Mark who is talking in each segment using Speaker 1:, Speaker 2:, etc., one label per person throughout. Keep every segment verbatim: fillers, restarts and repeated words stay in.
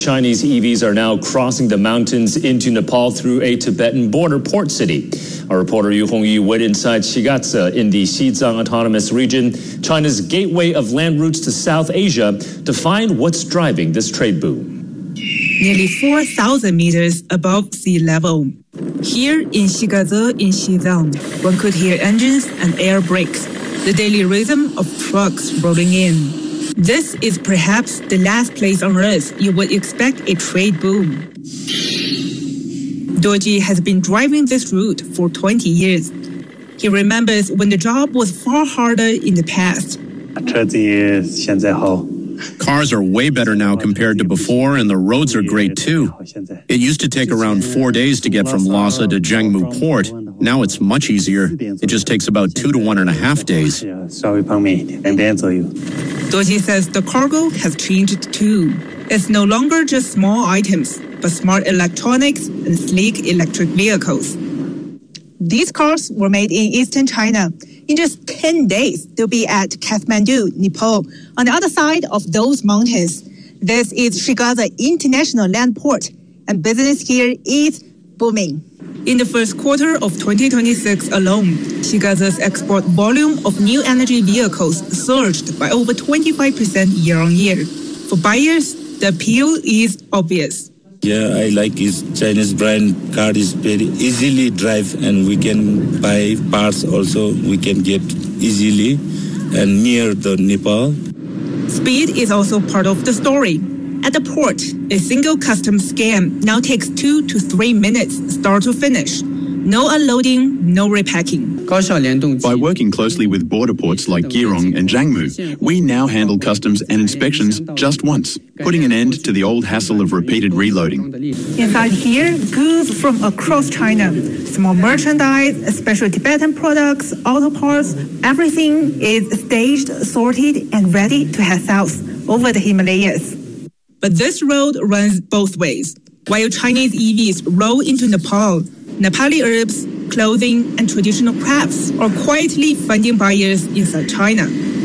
Speaker 1: Chinese E Vs are now crossing the mountains into Nepal through a Tibetan border port city. Our reporter Yu Hongyu went inside Shigatse in the Xizang Autonomous Region, China's gateway of land routes to South Asia, to find what's driving this trade boom.
Speaker 2: Nearly four thousand meters above sea level. Here in Shigatse in Xizang, one could hear engines and air brakes, the daily rhythm of trucks rolling in. This is perhaps the last place on earth you would expect a trade boom. Doji has been driving this route for twenty years. He remembers when the job was far harder in the past.
Speaker 3: Cars are way better now compared to before, and the roads are great too. It used to take around four days to get from Lhasa to Jiangmu Port. Now it's much easier. It just takes about two to one and a half days.
Speaker 2: Doji says the cargo has changed too. It's no longer just small items, but smart electronics and sleek electric vehicles. These cars were made in eastern China. In just ten days, they'll be at Kathmandu, Nepal, on the other side of those mountains. This is Shigatse International Land Port, and business here is booming. In the first quarter of twenty twenty-six alone, Shigatse's export volume of new energy vehicles surged by over twenty-five percent year-on-year. For buyers, the appeal is obvious.
Speaker 4: Yeah, I like his Chinese brand car is very easily drive, and we can buy parts also. We can get easily and near the Nepal.
Speaker 2: Speed is also part of the story. At the port, a single customs scan now takes two to three minutes start to finish. No unloading, no repacking.
Speaker 5: By working closely with border ports like Girong and Jiangmu, we now handle customs and inspections just once, putting an end to the old hassle of repeated reloading.
Speaker 2: Inside here, goods from across China, small merchandise, special Tibetan products, auto parts, everything is staged, sorted, and ready to head south over the Himalayas. But this road runs both ways. While Chinese E Vs roll into Nepal, Nepali herbs, clothing, and traditional crafts are quietly finding buyers inside China.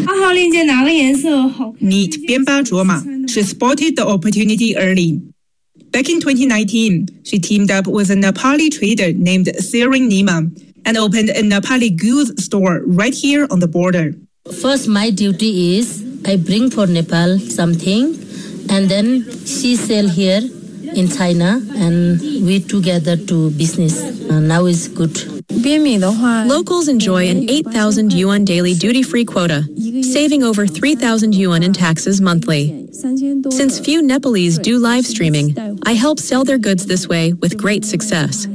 Speaker 2: Neat Bianba Zhuoma, she spotted the opportunity early. Back in twenty nineteen, she teamed up with a Nepali trader named Sering Nima and opened a Nepali goods store right here on the border.
Speaker 6: First, my duty is I bring for Nepal something, and then she sell here in China, and we together do business. Uh, now is good.
Speaker 7: Locals enjoy an eight thousand yuan daily duty-free quota, saving over three thousand yuan in taxes monthly. Since few Nepalese do live streaming, I help sell their goods this way with great success.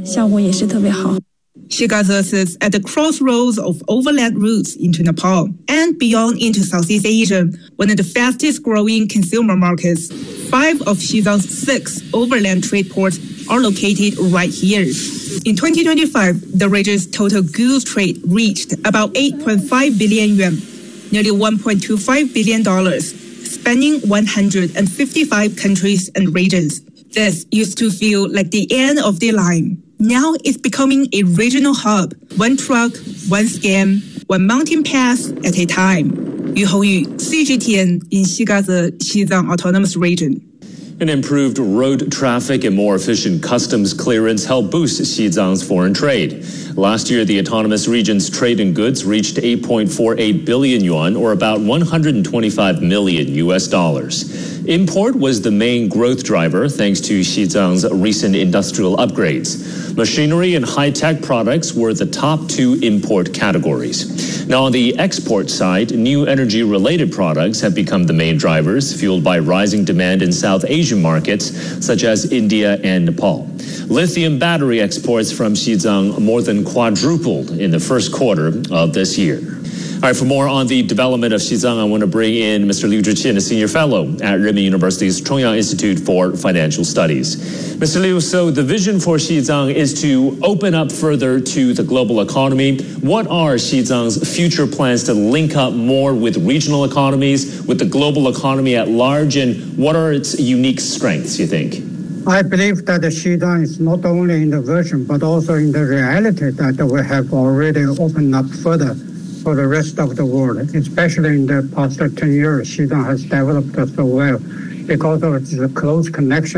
Speaker 2: Shigatse sits at the crossroads of overland routes into Nepal and beyond into Southeast Asia, one of the fastest growing consumer markets. Five of Xizang's six overland trade ports are located right here. In twenty twenty-five, the region's total goods trade reached about eight point five billion yuan, nearly one point two five billion dollars, spanning one hundred fifty-five countries and regions. This used to feel like the end of the line. Now it's becoming a regional hub, one truck, one scan, one mountain pass at a time. Yu Hongyu, C G T N in Shigatse, Xizang Autonomous Region.
Speaker 1: An improved road traffic and more efficient customs clearance help boost Xizang's foreign trade. Last year, the autonomous region's trade in goods reached eight point four eight billion yuan, or about one hundred twenty-five million U S dollars. Import was the main growth driver thanks to Xizang's recent industrial upgrades. Machinery and high-tech products were the top two import categories. Now, on the export side, new energy-related products have become the main drivers, fueled by rising demand in South Asian markets such as India and Nepal. Lithium battery exports from Xizang more than quadrupled in the first quarter of this year. All right, for more on the development of Xizang, I want to bring in Mister Liu Zhiqian, a senior fellow at Renmin University's Chongyang Institute for Financial Studies. Mister Liu, so the vision for Xizang is to open up further to the global economy. What are Xizang's future plans to link up more with regional economies, with the global economy at large, and what are its unique strengths, you think?
Speaker 8: I believe that Xizang is not only in the vision, but also in the reality that we have already opened up further for the rest of the world, especially in the past ten years. Xizang has developed so well because of its close connection